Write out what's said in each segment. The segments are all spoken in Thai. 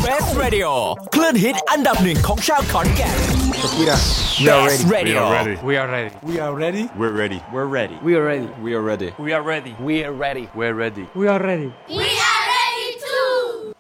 Best Radio คลื่นฮิตอันดับหนึ่งของชาวขอนแก่น Best Radio We are ready. We are ready. We're ready. We're ready. We are ready. We are ready. We are ready. We are ready We're ready. We are ready. We are ready too.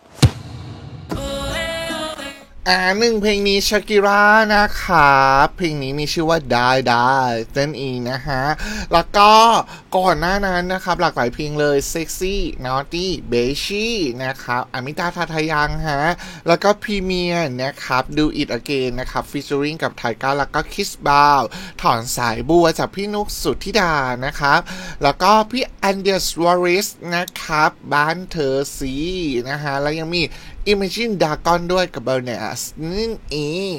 หนึ่งเพลงนี้ชากิรานะครับเพลงนี้มีชื่อว่า Die Die นั่นเองนะฮะแล้วก็ก่อนหน้านั้นนะครับหลากหลายเพลงเลย Sexy Naughty Beachy นะครับอมิตาทาทายังฮะแล้วก็พรีเมียร์นะครับ Do It Again นะครับ featuring กับไทก้าแล้วก็ Kiss Bow ถอนสายบัวจากพี่นุกสุทธิดานะครับแล้วก็พี่แอนเดอร์สวอริสนะครับบ้านเธอสีนะฮะแล้วยังมี Imagine Dragon ด้วยกับ Berners นั่นเอง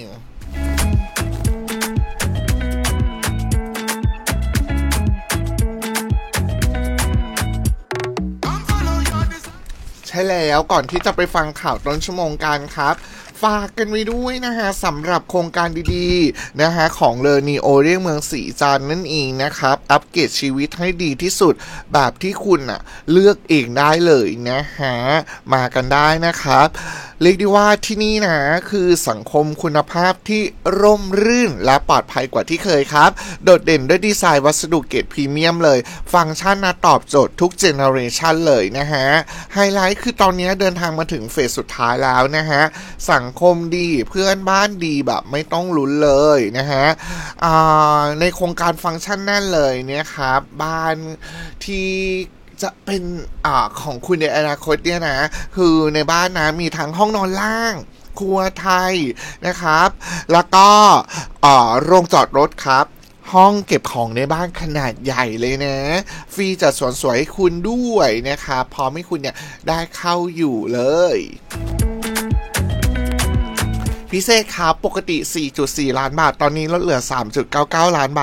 ใช่แล้วก่อนที่จะไปฟังข่าวต้นชั่วโมงกันครับฝากกันไว้ด้วยนะฮะสำหรับโครงการดีๆนะฮะของเลอนีโอเรียกเมืองศรีจันทร์นั่นเองนะครับอัปเกรดชีวิตให้ดีที่สุดแบบที่คุณเลือกเองได้เลยนะฮะมากันได้นะครับเรียกได้ว่าที่นี่นะคือสังคมคุณภาพที่ร่มรื่นและปลอดภัยกว่าที่เคยครับโดดเด่นด้วยดีไซน์วัสดุเกรดพรีเมียมเลยฟังก์ชันตอบโจทย์ทุกเจเนอเรชันเลยนะฮะไฮไลท์คือตอนนี้เดินทางมาถึงเฟสสุดท้ายแล้วนะฮะสังคมดีเพื่อนบ้านดีแบบไม่ต้องลุ้นเลยนะฮะในโครงการฟังก์ชันแน่นเลยเนี่ยครับบ้านที่จะเป็นของคุณในอนาคตเนี่ยนะคือในบ้านนะมีทั้งห้องนอนล่างครัวไทยนะครับแล้วก็โรงจอดรถครับห้องเก็บของในบ้านขนาดใหญ่เลยนะฟรีจัดสวนสวยให้คุณด้วยนะครับพร้อมให้คุณเนี่ยได้เข้าอยู่เลยพิเศษครับปกติ 4.4 ล้านบาทตอนนี้ลดเหลือ 3.99 ล้านบาท